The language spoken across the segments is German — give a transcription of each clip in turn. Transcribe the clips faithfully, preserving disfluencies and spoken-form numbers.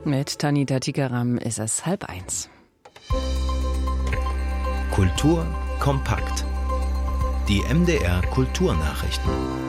Mit Tanita Tikaram ist es halb eins. Kultur kompakt. Die M D R Kulturnachrichten.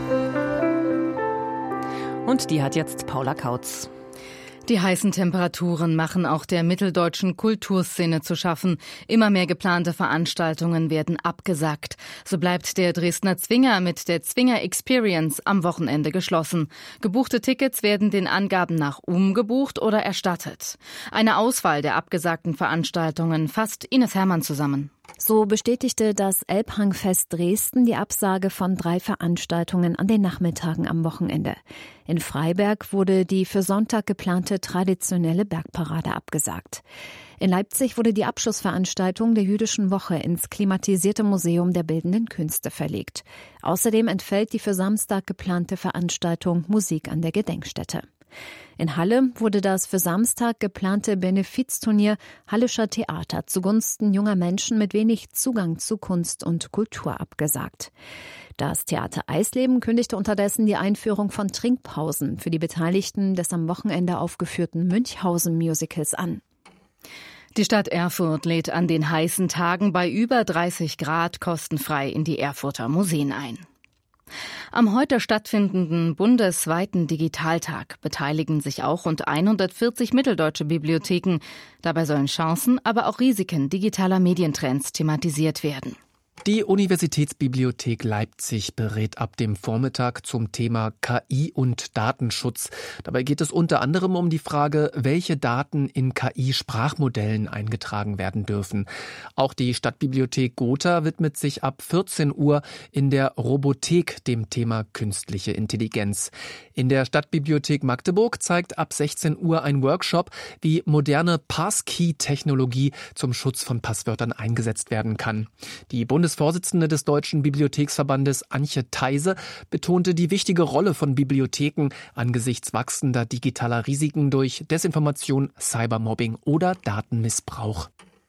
Und die hat jetzt Paula Kautz. Die heißen Temperaturen machen auch der mitteldeutschen Kulturszene zu schaffen. Immer mehr geplante Veranstaltungen werden abgesagt. So bleibt der Dresdner Zwinger mit der Zwinger Experience am Wochenende geschlossen. Gebuchte Tickets werden den Angaben nach umgebucht oder erstattet. Eine Auswahl der abgesagten Veranstaltungen fasst Ines Hermann zusammen. So bestätigte das Elbhangfest Dresden die Absage von drei Veranstaltungen an den Nachmittagen am Wochenende. In Freiberg wurde die für Sonntag geplante traditionelle Bergparade abgesagt. In Leipzig wurde die Abschlussveranstaltung der Jüdischen Woche ins klimatisierte Museum der Bildenden Künste verlegt. Außerdem entfällt die für Samstag geplante Veranstaltung Musik an der Gedenkstätte. In Halle wurde das für Samstag geplante Benefizturnier Hallischer Theater zugunsten junger Menschen mit wenig Zugang zu Kunst und Kultur abgesagt. Das Theater Eisleben kündigte unterdessen die Einführung von Trinkpausen für die Beteiligten des am Wochenende aufgeführten Münchhausen-Musicals an. Die Stadt Erfurt lädt an den heißen Tagen bei über dreißig Grad kostenfrei in die Erfurter Museen ein. Am heute stattfindenden bundesweiten Digitaltag beteiligen sich auch rund hundertvierzig mitteldeutsche Bibliotheken. Dabei sollen Chancen, aber auch Risiken digitaler Medientrends thematisiert werden. Die Universitätsbibliothek Leipzig berät ab dem Vormittag zum Thema K I und Datenschutz. Dabei geht es unter anderem um die Frage, welche Daten in K I-Sprachmodellen eingetragen werden dürfen. Auch die Stadtbibliothek Gotha widmet sich ab vierzehn Uhr in der Robothek dem Thema künstliche Intelligenz. In der Stadtbibliothek Magdeburg zeigt ab sechzehn Uhr ein Workshop, wie moderne Passkey-Technologie zum Schutz von Passwörtern eingesetzt werden kann. Die Bundesvorsitzende des Deutschen Bibliotheksverbandes Antje Theise betonte die wichtige Rolle von Bibliotheken angesichts wachsender digitaler Risiken durch Desinformation, Cybermobbing oder Datenmissbrauch.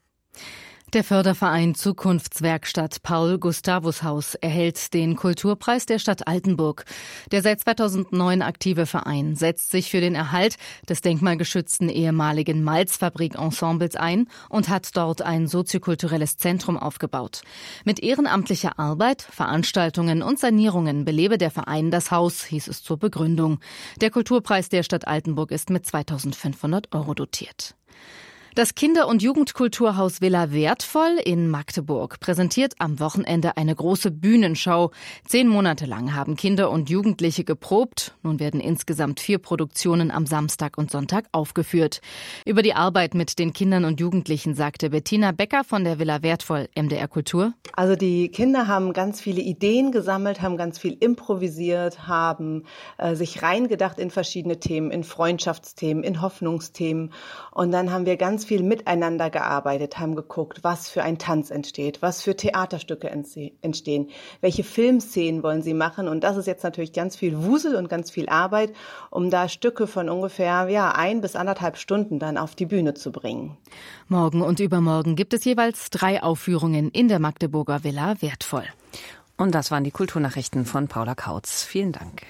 Der Förderverein Zukunftswerkstatt Paul-Gustavus-Haus erhält den Kulturpreis der Stadt Altenburg. Der seit zweitausendneun aktive Verein setzt sich für den Erhalt des denkmalgeschützten ehemaligen Malzfabrik-Ensembles ein und hat dort ein soziokulturelles Zentrum aufgebaut. Mit ehrenamtlicher Arbeit, Veranstaltungen und Sanierungen belebe der Verein das Haus, hieß es zur Begründung. Der Kulturpreis der Stadt Altenburg ist mit zweitausendfünfhundert Euro dotiert. Das Kinder- und Jugendkulturhaus Villa Wertvoll in Magdeburg präsentiert am Wochenende eine große Bühnenshow. Zehn Monate lang haben Kinder und Jugendliche geprobt. Nun werden insgesamt vier Produktionen am Samstag und Sonntag aufgeführt. Über die Arbeit mit den Kindern und Jugendlichen sagte Bettina Becker von der Villa Wertvoll, M D R Kultur. Also die Kinder haben ganz viele Ideen gesammelt, haben ganz viel improvisiert, haben äh, sich reingedacht in verschiedene Themen, in Freundschaftsthemen, in Hoffnungsthemen. Und dann haben wir ganz viel miteinander gearbeitet, haben geguckt, was für ein Tanz entsteht, was für Theaterstücke entstehen, welche Filmszenen wollen sie machen. Und das ist jetzt natürlich ganz viel Wusel und ganz viel Arbeit, um da Stücke von ungefähr ja, ein bis anderthalb Stunden dann auf die Bühne zu bringen. Morgen und übermorgen gibt es jeweils drei Aufführungen in der Magdeburger Villa Wertvoll. Und das waren die Kulturnachrichten von Paula Kautz. Vielen Dank.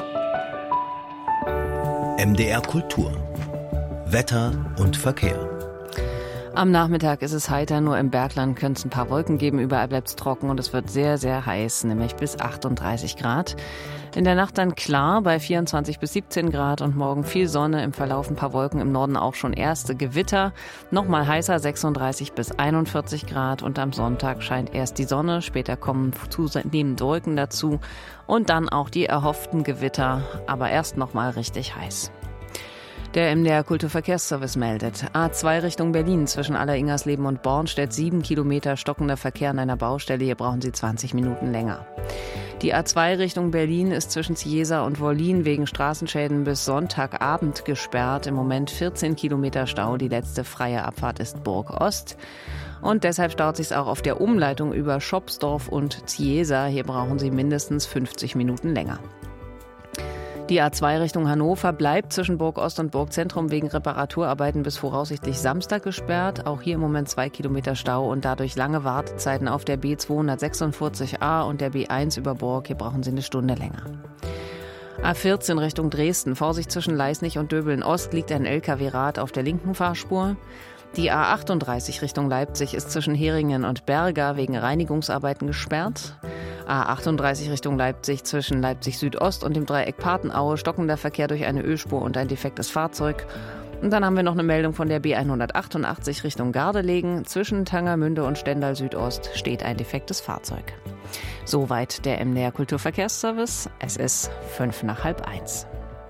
M D R Kultur. Wetter und Verkehr. Am Nachmittag ist es heiter, nur im Bergland könnte es ein paar Wolken geben. Überall bleibt es trocken und es wird sehr, sehr heiß, nämlich bis achtunddreißig Grad. In der Nacht dann klar bei vierundzwanzig bis siebzehn Grad und morgen viel Sonne, im Verlauf ein paar Wolken, im Norden auch schon erste Gewitter. Nochmal heißer, sechsunddreißig bis einundvierzig Grad und am Sonntag scheint erst die Sonne, später kommen zunehmend Wolken dazu und dann auch die erhofften Gewitter, aber erst nochmal richtig heiß. Der M D R Kulturverkehrsservice meldet. A zwei Richtung Berlin zwischen Aller-Ingersleben und Bornstedt, sieben Kilometer stockender Verkehr an einer Baustelle. Hier brauchen Sie zwanzig Minuten länger. Die A zwei Richtung Berlin ist zwischen Ziesa und Wollin wegen Straßenschäden bis Sonntagabend gesperrt. Im Moment vierzehn Kilometer Stau. Die letzte freie Abfahrt ist Burg Ost. Und deshalb staut sich auch auf der Umleitung über Schopsdorf und Ziesa. Hier brauchen Sie mindestens fünfzig Minuten länger. Die A zwei Richtung Hannover bleibt zwischen Burg Ost und Burg Zentrum wegen Reparaturarbeiten bis voraussichtlich Samstag gesperrt. Auch hier im Moment zwei Kilometer Stau und dadurch lange Wartezeiten auf der B zweihundertsechsundvierzig A und der B eins über Burg. Hier brauchen Sie eine Stunde länger. A vierzehn Richtung Dresden. Vorsicht zwischen Leisnig und Döbeln-Ost liegt ein L K W-Rad auf der linken Fahrspur. Die A achtunddreißig Richtung Leipzig ist zwischen Heringen und Berga wegen Reinigungsarbeiten gesperrt. A achtunddreißig Richtung Leipzig zwischen Leipzig Südost und dem Dreieck Patenaue stockender Verkehr durch eine Ölspur und ein defektes Fahrzeug. Und dann haben wir noch eine Meldung von der B hundertachtundachtzig Richtung Gardelegen. Zwischen Tangermünde und Stendal Südost steht ein defektes Fahrzeug. Soweit der M D R Kulturverkehrsservice. Es ist fünf nach halb eins.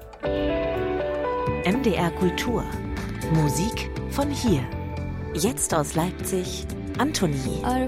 M D R Kultur. Musik von hier. Jetzt aus Leipzig, Antonie.